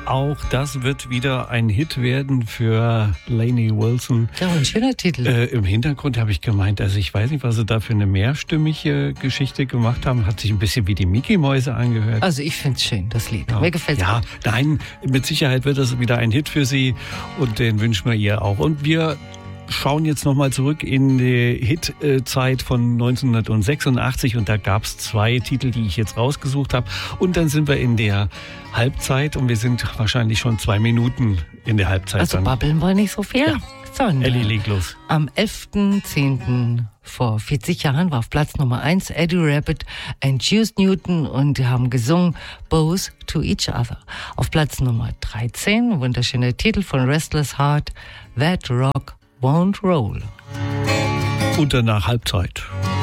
auch das wird wieder ein Hit werden für Lainey Wilson. Ja, ein schöner Titel. Im Hintergrund habe ich gemeint, also ich weiß nicht, was sie da für eine mehrstimmige Geschichte gemacht haben. Hat sich ein bisschen wie die Mickey-Mäuse angehört. Also ich finde es schön, das Lied. Ja. Mir gefällt es. Ja, nein, mit Sicherheit wird das wieder ein Hit für Sie und den wünschen wir ihr auch. Und wir schauen jetzt nochmal zurück in die Hitzeit von 1986 und da gab es 2 Titel, die ich jetzt rausgesucht habe. Und dann sind wir in der Halbzeit und wir sind wahrscheinlich schon 2 Minuten in der Halbzeit. Also babbeln wir nicht so viel. Ja. Sondern Elli, leg los. Am 11.10. vor 40 Jahren war auf Platz Nummer 1 Eddie Rabbitt und Juice Newton und die haben gesungen Both to Each Other. Auf Platz Nummer 13, wunderschöner Titel von Restless Heart, That Rock Won't Roll. Und danach Halbzeit.